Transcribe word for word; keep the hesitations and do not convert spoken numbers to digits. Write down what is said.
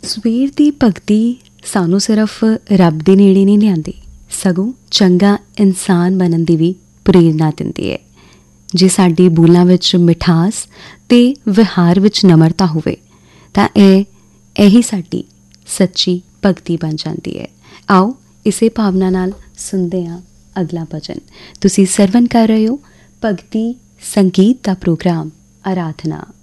ਸਵੇਰ ਦੀ ਭਗਤੀ ਸਾਨੂੰ ਸਿਰਫ ਰੱਬ ਦੇ ਨੇੜੇ ਨਹੀਂ ਲਿਆਉਂਦੀ, ਸਗੋਂ ਚੰਗਾ ਇਨਸਾਨ ਬਣਨ ਦੀ ਵੀ ਪ੍ਰੇਰਨਾ ਦਿੰਦੀ ਹੈ। ਜੇ ਸਾਡੀ ਬੋਲਾਂ ਵਿੱਚ ਮਿਠਾਸ ਅਤੇ ਵਿਹਾਰ ਵਿੱਚ ਨਮਰਤਾ ਹੋਵੇ ਤਾਂ ਇਹ ਇਹੀ ਸਾਡੀ ਸੱਚੀ ਭਗਤੀ ਬਣ ਜਾਂਦੀ ਹੈ। ਆਓ ਇਸੇ ਭਾਵਨਾ ਨਾਲ ਸੁਣਦੇ ਹਾਂ ਅਗਲਾ ਭਜਨ। ਤੁਸੀਂ ਸਰਵਨ ਕਰ ਰਹੇ ਹੋ ਭਗਤੀ ਸੰਗੀਤ ਦਾ ਪ੍ਰੋਗਰਾਮ ਅਰਾਧਨਾ।